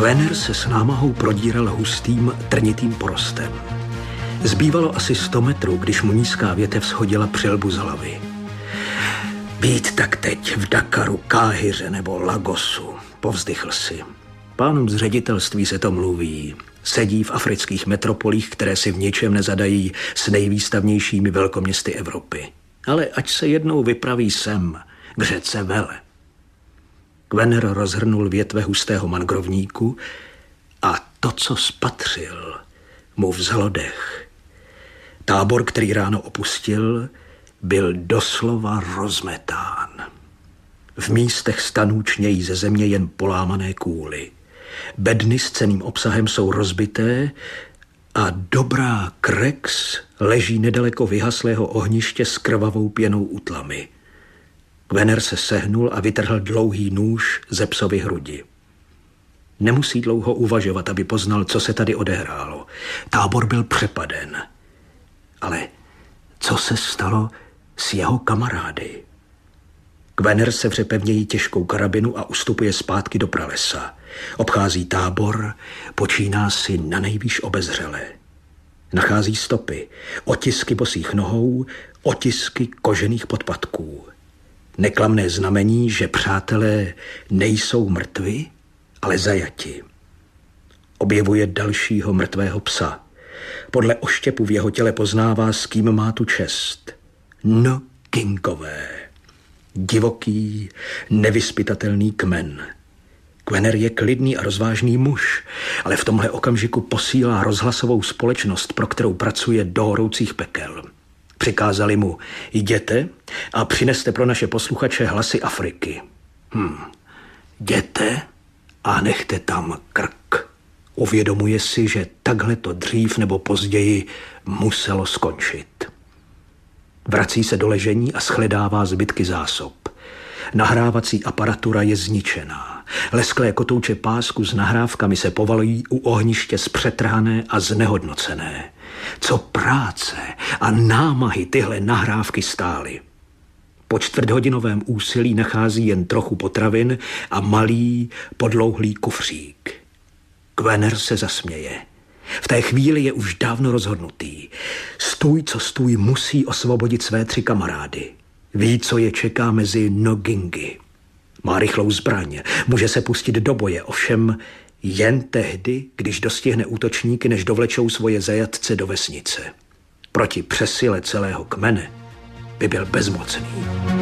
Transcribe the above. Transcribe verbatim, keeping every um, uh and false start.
Gwener se s námahou prodíral hustým, trnitým porostem. Zbývalo asi sto metrů, když mu nízká větev shodila přilbu z hlavy. Být tak teď v Dakaru, Káhiře nebo Lagosu, povzdychl si. Pánům z ředitelství se to mluví. Sedí v afrických metropolích, které si v ničem nezadají s nejvýstavnějšími velkoměsty Evropy. Ale ať se jednou vypraví sem, k řece Vele. Gwener rozhrnul větve hustého mangrovníku a to, co spatřil, mu vzalo dech. Tábor, který ráno opustil, byl doslova rozmetán. V místech stanů čnějí ze země jen polámané kůly. Bedny s cenným obsahem jsou rozbité a dobrá Rex leží nedaleko vyhaslého ohniště s krvavou pěnou u tlamy. Gwener se sehnul a vytrhl dlouhý nůž ze psovy hrudi. Nemusí dlouho uvažovat, aby poznal, co se tady odehrálo. Tábor byl přepaden. Ale co se stalo s jeho kamarády? Gwener sevře pevněji těžkou karabinu a ustupuje zpátky do pralesa. Obchází tábor, počíná si na nejvýš obezřele. Nachází stopy, otisky bosých nohou, otisky kožených podpatků. Neklamné znamení, že přátelé nejsou mrtvi, ale zajati. Objevuje dalšího mrtvého psa. Podle oštěpu v jeho těle poznává, s kým má tu čest. No Kingové. Divoký, nevyspytatelný kmen. Gwener je klidný a rozvážný muž, ale v tomhle okamžiku posílá rozhlasovou společnost, pro kterou pracuje do horoucích pekel. Přikázali mu, jděte a přineste pro naše posluchače hlasy Afriky. Hm, jděte a nechte tam krk. Uvědomuje si, že takhle to dřív nebo později muselo skončit. Vrací se do ležení a shledává zbytky zásob. Nahrávací aparatura je zničená. Lesklé kotouče pásku s nahrávkami se povalují u ohniště zpřetrhané a znehodnocené. Co práce a námahy tyhle nahrávky stály. Po čtvrthodinovém úsilí nachází jen trochu potravin a malý, podlouhlý kufřík. Gwener se zasměje. V té chvíli je už dávno rozhodnutý. Stůj, co stůj, musí osvobodit své tři kamarády. Ví, co je čeká mezi Nogingy. Má rychlou zbraň, může se pustit do boje, ovšem jen tehdy, když dostihne útočníky, než dovlečou svoje zajatce do vesnice. Proti přesile celého kmene by byl bezmocný.